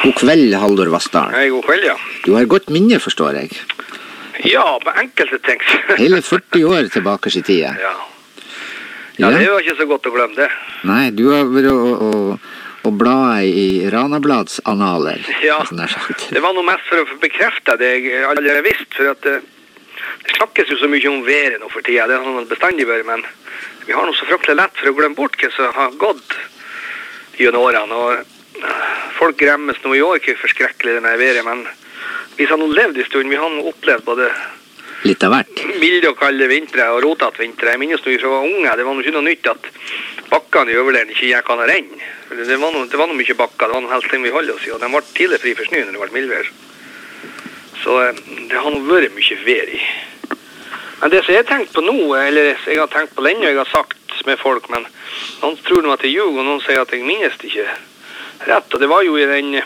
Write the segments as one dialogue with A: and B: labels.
A: God kveld, Haldor Vassdal.
B: Hei, god kveld, ja.
A: Du har godt minne, forstår jeg.
B: Ja, på enkelte ting.
A: Hele 40 år tilbake i tida.
B: Ja, det var ikke så godt å glemme det.
A: Nei, du har vært å bla i Ranablads analer.
B: Ja, det var noe mest for å bekrefte det jeg allerede visste, for at det snakkes jo så mye om været nå for tida. Det har noe bestandig vært, men vi har noe så fryktelig lett for å glemme bort hva som har gått gjennom årene, og folk gremmes nå i år ikke forskrekkelig denne været, men vi har nå levd i stund, vi har nå opplevd både
A: litt av hvert.
B: Milde og kalde vintre og rotat vintre. Jeg minnes når vi var unge, det var noe ikke noe nytt at bakkene i øverleiren ikke gikk an å renne. Det var noe mye bakker, det var noe helst ting vi holdt oss i, og de ble tidlig fri for snø når det ble mildvær. Så det har nå vært mye vær i. Men det som jeg har tenkt på nå, eller jeg har tenkt på lenge, og jeg har sagt med folk, men noen tror nå at jeg ljuger, og noen sier at jeg minnes det ikke rett. Og det var jo i den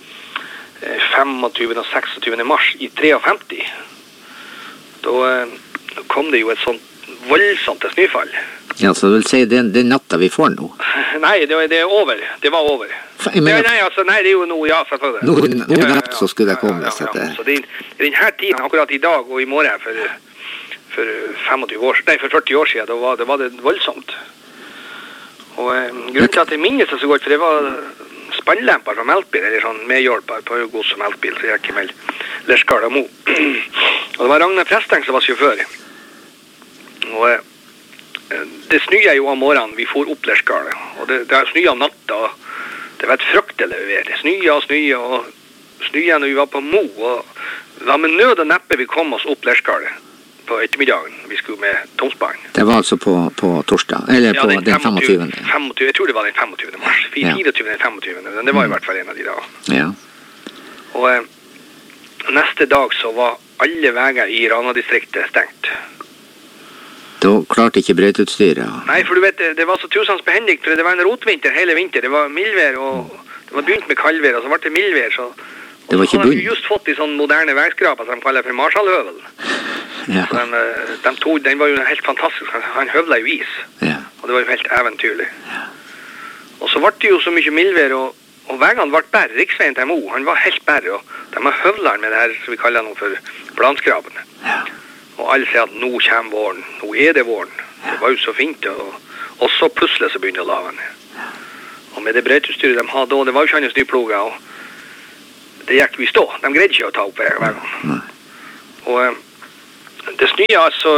B: 25. og 26. mars i 53. Da kom det jo et sånt voldsomt snøfall.
A: Ja, så det vil si det natta vi får nå?
B: Nei, det er over. Det var over. Nei, det er jo nå, ja, selvfølgelig.
A: Nå natt så skulle det komme.
B: Så det er denne tiden, akkurat i dag og i morgen, for 40 år siden, da var det voldsomt. Og grunnen til at jeg minnes det så godt, for det var spannlemper fra melkbil, eller sånn medhjelper på gods og melkbil, så jeg ikke med Lerskal og Mo. Og det var Ragnar Presteng som var sjåfør. Og det snøya jo om morgenen, vi for opp Lerskal, og det snøya om natta, og det var et fryktelig vær. Det snøya når vi var på Mo, og det var med nød og neppe vi kom oss opp Lerskal på ettermiddagen. Vi skulle med Tomsbanen. Det
A: var altså på torsdag, eller på den 25.
B: Jeg tror det var den 25. mars. 24. den 25. Men det var i hvert fall en av de da.
A: Ja.
B: Og neste dag så var alle veier i Rana-distriktet stengt.
A: Da klarte ikke brøyteutstyret.
B: Nei, for du vet, det var så tusens behendig, for det var en rotvinter hele vinter. Det var mildvær, og det var begynt med kaldvær, og så ble det mildvær, så
A: det var ikke
B: bunn. Han hadde just fått de sånne moderne veiskraper som de kaller for Marshallhøvel.
A: Ja.
B: Den var jo helt fantastisk. Han høvla jo is.
A: Ja.
B: Og det var jo helt eventyrlig.
A: Ja.
B: Og så ble det jo så mye mildvær, og veiene ble bær. Riksveien til Mo, han var helt bær, og de har høvlet med det her, som vi kaller noe for blanskrapene.
A: Ja.
B: Og alle sier at nå kommer våren, nå er det våren. Ja. Det var jo så fint, og så plutselig så begynner laven. Ja. Og med det brøyteutstyret de hadde, det var jo ikke annet snøploger, og det gikk vi stå. De greide ikke å ta opp veien. Og det snøya altså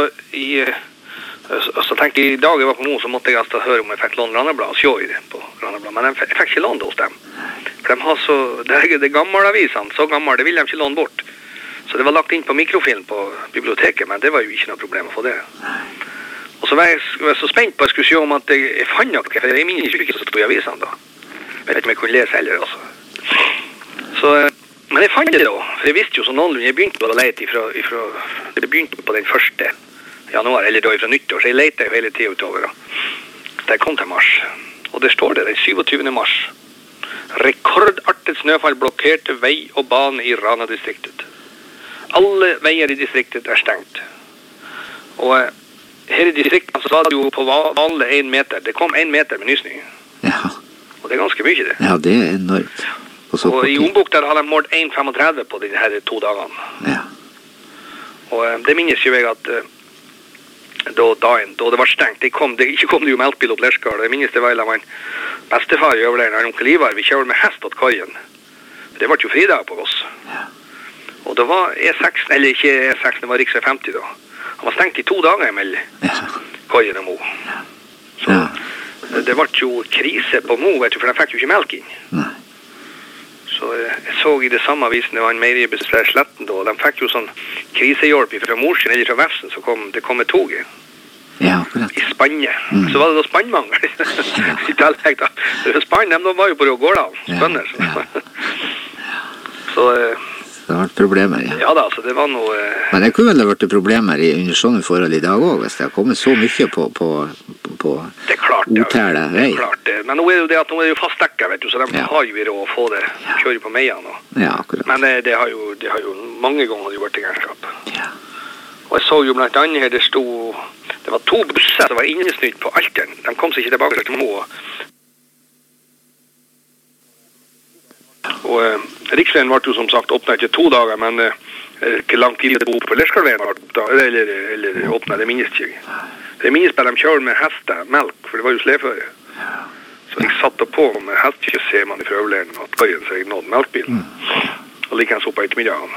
B: så tenkte jeg i dag jeg var på Mo, så måtte jeg altså høre om jeg fikk låne Ranabladet og se i det på Ranabladet, men jeg fikk ikke låne det hos dem. For de har så, det gamle avisene, så gamle, det ville de ikke låne bort. Så det var lagt inn på mikrofilm på biblioteket, men det var jo ikke noe problem å få det. Og så var jeg så spent på at jeg skulle se om at jeg fant noe, for jeg minnes ikke så stod i avisene da. Jeg vet ikke om jeg kunne lese heller også. Så men jeg fant det da, for jeg visste jo så noenlunde, jeg begynte å lete det begynte på den 1. januar, eller da fra nyttår, så jeg lette jo hele tiden utover da. Da jeg kom til mars, og det står det, den 27. mars. Rekordartet snøfall blokkerte vei og bane i Rana-distriktet. Alle veier i distriktet stengt. Og her i distriktet så var det jo på vanlig 1 meter. Det kom 1 meter med nysnø.
A: Ja.
B: Og det ganske mye det.
A: Ja, det enormt.
B: Og i Ombukta har de målt 1,35 på de her 2 dagene.
A: Ja.
B: Og det minnes jo jeg at da det var stengt, ikke kom det jo melkbil opp Lerskal. Jeg minnes det var en bestefar i øverleiren, onkel Ivar, vi kjører med hest åt kajen. Det var jo fridag på oss.
A: Ja.
B: Og det var E6, eller ikke E6, det var riksvei 50 da. Han var stengt i 2 dager mellom kajen og Mo.
A: Ja.
B: Så det var jo krise på Mo, vet du, for de fikk jo ikke melk inn.
A: Nei.
B: Så jeg så i det samme avisen, det var en meieribesvær Sletten da, og de fikk jo sånn krisehjelp fra Morsin eller fra Vefsen, så det kom et toget.
A: Ja, akkurat.
B: I Spanje. Så var det da spannmangel. I tillegg da. Spann, de var jo på Gårdal, bønder. Så
A: det har vært problemer, ja.
B: Ja da, så det var noe
A: Men det kunne vel ha vært problemer under sånne forhold i dag også, hvis det har kommet så mye på
B: det er klart,
A: otæle vei.
B: Det er klart, men nå er det jo det at nå er det jo fastdekket, vet du, så de har jo råd å få det, kjøre på meiene.
A: Ja, akkurat.
B: Men det har jo mange ganger det vært i gærskap.
A: Ja.
B: Og jeg så jo blant annet her, det var 2 busser som var innesnytt på Alteren. De kom seg ikke tilbake til Mo. Og riksveien ble jo som sagt åpnet etter 2 dager, men ikke langt tidligere på Lerskardveien eller åpnet, det minnes ikke. Det minnes bare de kjører med hestemelk, for det var jo sleføre. Så jeg satte på med hestekjøtt, ser man i prøveleren at køyen seg nådde melkbilen. Og like opp på ettermiddagen.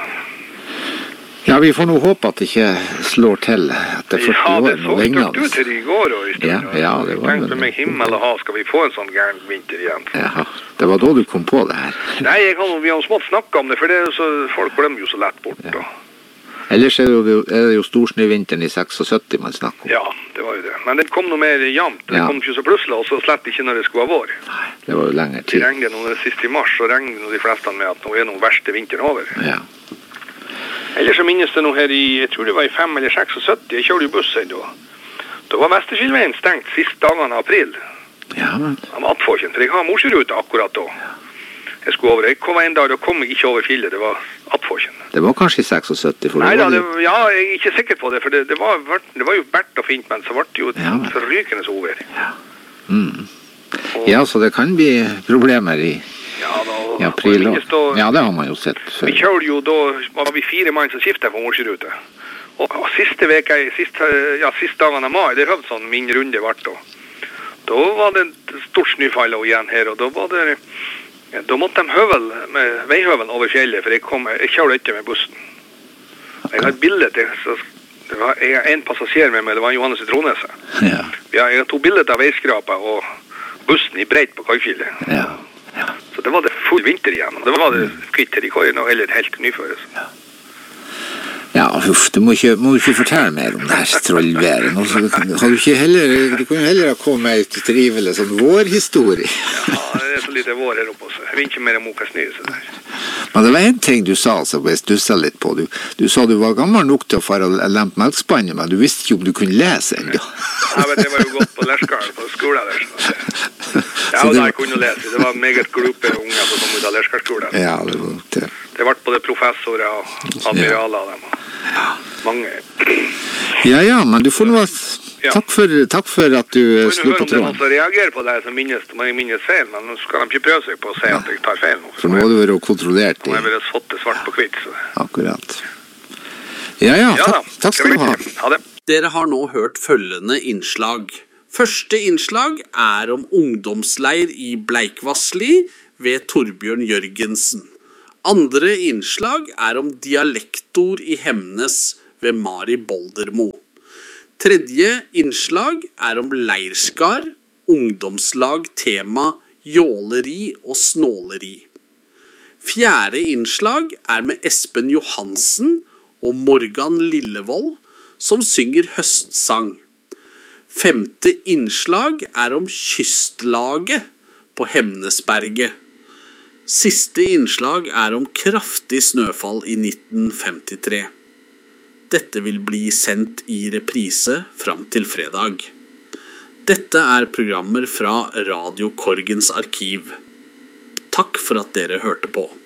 A: Ja, vi får nå håpe at det ikke slår til etter 40 år.
B: Ja, det så størt ut til i går og i stedet.
A: Ja, det var det.
B: Jeg tenkte meg himmel og hav, skal vi få en sånn gæren vinter igjen?
A: Ja, det var da du kom på det her.
B: Nei, vi har smått snakket om det, for det er så, folk glemmer jo så lett bort. Ja.
A: Ellers er det jo storsnøvinteren i 76 man snakker om.
B: Ja, det var jo det. Men det kom noe mer jamt. Det kom ikke så plutselig, og så slett ikke når det skulle være vår.
A: Nei, det var jo lengre tid.
B: Det regnet noe sist i mars, og regnet noe de fleste med at nå er noe verste vinteren over.
A: Ja.
B: Ellers så minnes det noe her jeg tror det var i 5 eller 76, jeg kjørte jo bussen da. Da var Vesterskilveien stengt siste dagene av april.
A: Ja, men...
B: Han var attforkjent, for jeg har morsrute akkurat da. Jeg skulle over, jeg kom en dag, da kom jeg ikke over fjellet, det var attforkjent.
A: Det var kanskje i 76?
B: Nei da, ja, jeg er ikke sikker på det, for det var jo bært og fint, men så ble det jo et forrykende over.
A: Ja. Ja, så det kan bli problemer i april. Ja, det har man jo sett før.
B: Vi kjørte jo da, var vi 4 mann som skiftet på morsrute. Og siste dagen av mai, det høvde sånn min runde vart da. Da var det et stort snøfall igjen her, og da var det... Da måtte de veihøvel over fjellet, for jeg kjørte ikke med bussen. Jeg har et bilde til, så jeg har en passasjer med meg, det var Johannes i Tronese.
A: Ja.
B: Jeg har 2 bilder av veiskrapa og bussen i breit på Kajfjellet.
A: Ja.
B: Så det var det full vinter igjen, og det var det kvitter i køyen, eller helt nyføres.
A: Ja, huff, du må ikke fortelle mer om det her trollværet. Du kan jo heller ha kommet med et trivelig sånn vårhistorie.
B: Ja, det er så lite vår her oppe også. Jeg vil ikke mer om Moka Snø.
A: Men det var en ting du sa, så jeg stusset litt på. Du sa du var gammel nok til å fare og lempe melkspannet, men du visste ikke om du kunne lese ennå.
B: Ja, men det var jo godt på Lerskaren, på skolen der. Ja, og der kunne lese. Det var meget glupe unger som kom ut av Lerskareskolen.
A: Ja, det var det.
B: Det ble både professorer og admiraler av dem. Mange.
A: Ja, men du får noe... Takk for at du slo på tråden.
B: Om det er noen som reagerer på det som minnes feil, men nå skal de ikke prøve seg på å si at jeg tar feil nå.
A: For nå har du vært kontrollert.
B: Nå har jeg vært fått det svart på kvitt.
A: Akkurat. Ja, takk skal du ha.
B: Ha det.
C: Dere har nå hørt følgende innslag. Første innslag er om ungdomsleir i Bleikvassli ved Torbjørn Jørgensen. Andre innslag er om dialektord i Hemnes ved Mari Boldermo. Tredje innslag er om leirskar, ungdomslag, tema, jåleri og snåleri. Fjerde innslag er med Espen Johansen og Morgan Lillevold, som synger høstsang. Femte innslag er om kystlaget på Hemnesberget. Siste innslag er om kraftig snøfall i 1953. Dette vil bli sendt i reprise fram til fredag. Dette er programmer fra Radio Korgens arkiv. Takk for at dere hørte på.